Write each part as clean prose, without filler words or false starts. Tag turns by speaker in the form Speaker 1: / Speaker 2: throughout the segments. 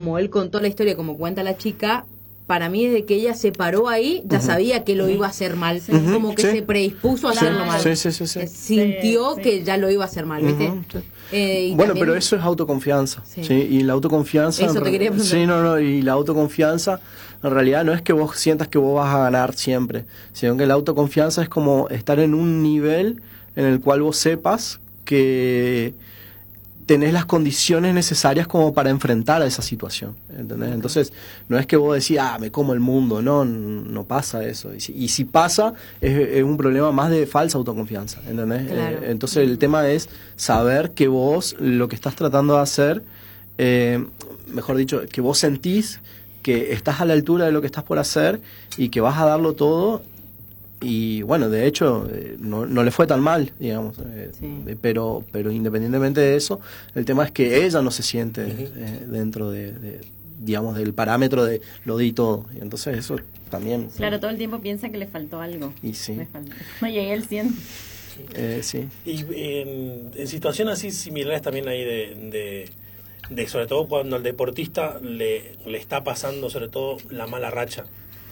Speaker 1: como él contó la historia, como cuenta la chica, para mí desde que ella se paró ahí, ya sabía que lo iba a hacer mal. Como que se predispuso a hacerlo mal. Sintió que ya lo iba a hacer mal, ¿viste?
Speaker 2: Bueno, pero eso es autoconfianza. Sí. Y la autoconfianza...
Speaker 1: Eso te quería preguntar.
Speaker 2: Sí, y la autoconfianza en realidad no es que vos sientas que vos vas a ganar siempre, sino que la autoconfianza es como estar en un nivel en el cual vos sepas que tenés las condiciones necesarias como para enfrentar a esa situación, ¿entendés? Entonces, no es que vos decís, me como el mundo, no pasa eso. Y si pasa, es un problema más de falsa autoconfianza, ¿entendés?
Speaker 1: Claro.
Speaker 2: Entonces, el tema es saber que vos lo que estás tratando de hacer, mejor dicho, que vos sentís que estás a la altura de lo que estás por hacer y que vas a darlo todo. Y bueno, de hecho, no le fue tan mal, digamos, pero independientemente de eso, el tema es que ella no se siente dentro digamos, del parámetro de lo di todo, y entonces eso también...
Speaker 3: Claro, todo el tiempo piensa que le faltó algo.
Speaker 2: Y sí.
Speaker 3: No llegué al 100.
Speaker 2: Sí.
Speaker 4: Y en situaciones así similares también ahí de sobre todo cuando al deportista le está pasando sobre todo la mala racha.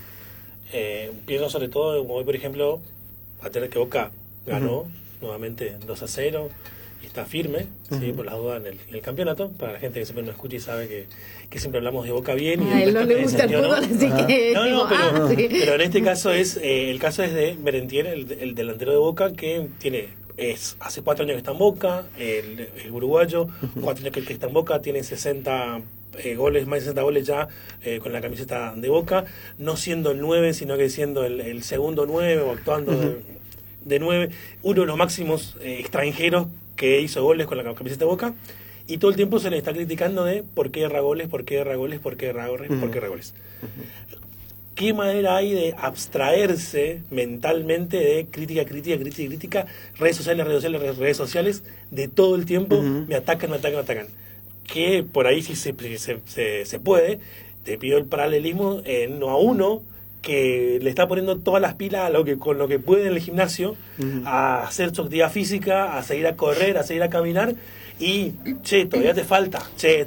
Speaker 4: Pienso sobre todo, como hoy por ejemplo, a tener que Boca ganó nuevamente 2-0 y está firme, ¿sí? Por las dudas en el campeonato. Para la gente que siempre nos escucha y sabe que siempre hablamos de Boca bien. Y
Speaker 1: a él no le gusta el fútbol, así que...
Speaker 4: pero en este caso el caso es de Merentiel, el delantero de Boca, que hace 4 años que está en Boca, el uruguayo, 4 años que está en Boca, tiene 60 goles, más de 60 goles ya con la camiseta de Boca, no siendo el 9, sino que siendo el segundo 9 o actuando de 9, uno de los máximos extranjeros que hizo goles con la camiseta de Boca, y todo el tiempo se le está criticando de por qué erra goles, por qué erra goles, por qué erra goles, por qué erra goles. ¿Qué manera hay de abstraerse mentalmente de crítica, redes sociales, de todo el tiempo, me atacan? Que por ahí sí se puede. Te pido el paralelismo no a uno que le está poniendo todas las pilas con lo que puede en el gimnasio, a hacer su actividad física, a seguir a correr, a seguir a caminar, y todavía te falta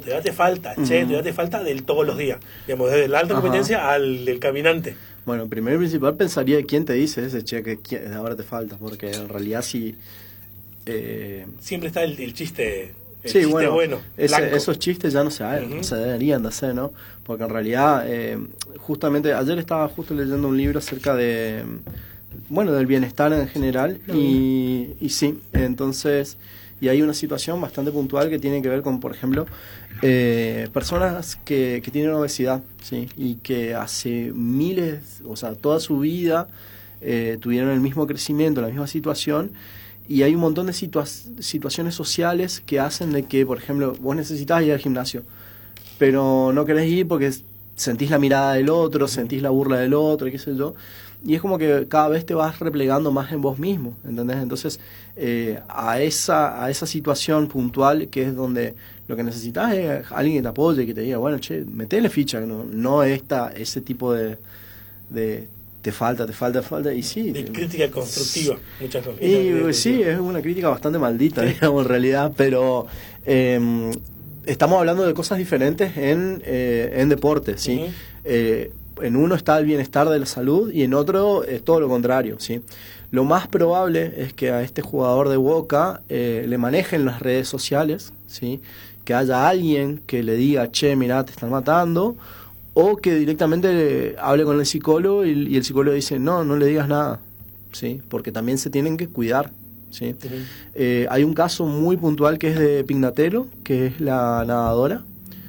Speaker 4: del todos los días, digamos, desde la alta competencia al del caminante.
Speaker 2: Bueno, primero y principal pensaría quién te dice ese que ahora te falta, porque en realidad sí
Speaker 4: siempre está el chiste.
Speaker 2: Sí, bueno, esos chistes ya no se deberían de hacer, ¿no? Porque en realidad, justamente, ayer estaba leyendo un libro acerca del bienestar en general, y sí, entonces, y hay una situación bastante puntual que tiene que ver con, por ejemplo, personas que tienen obesidad, ¿sí? Y que hace toda su vida tuvieron el mismo crecimiento, la misma situación. Y hay un montón de situaciones sociales que hacen de que, por ejemplo, vos necesitas ir al gimnasio, pero no querés ir porque sentís la mirada del otro, sentís la burla del otro, y qué sé yo. Y es como que cada vez te vas replegando más en vos mismo, ¿entendés? Entonces, a esa situación puntual, que es donde lo que necesitas es alguien que te apoye, que te diga, bueno, metele ficha, no ese tipo de te falta, y sí.
Speaker 4: De crítica constructiva, muchas veces.
Speaker 2: Sí, es una crítica bastante maldita, digamos, en realidad, pero estamos hablando de cosas diferentes en deporte, ¿sí? En uno está el bienestar de la salud y en otro es todo lo contrario, ¿sí? Lo más probable es que a este jugador de Boca le manejen las redes sociales, ¿sí? Que haya alguien que le diga, mirá, te están matando, o que directamente hable con el psicólogo y el psicólogo dice, no le digas nada, ¿sí? Porque también se tienen que cuidar, ¿sí? Hay un caso muy puntual que es de Pignatello, que es la nadadora,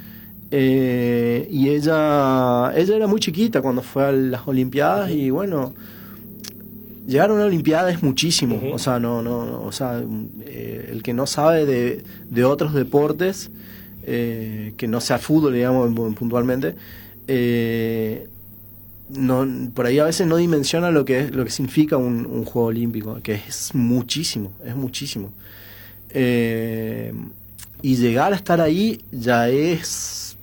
Speaker 2: y ella era muy chiquita cuando fue a las Olimpiadas, y bueno, llegar a una Olimpiada es muchísimo, o sea, el que no sabe de otros deportes, que no sea fútbol, digamos, puntualmente, por ahí a veces no dimensiona lo que significa un juego olímpico, que es muchísimo. Y llegar a estar ahí ya es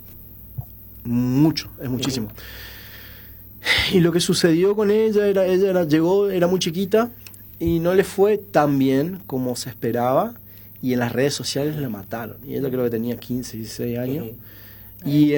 Speaker 2: muchísimo. Y lo que sucedió con ella llegó, era muy chiquita y no le fue tan bien como se esperaba, y en las redes sociales la mataron, y ella creo que tenía 15, 16 años, y